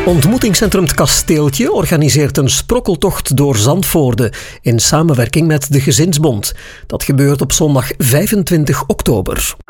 Ontmoetingscentrum Het Kasteeltje organiseert een sprokkeltocht door Zandvoorde in samenwerking met de Gezinsbond. Dat gebeurt op zondag 25 oktober.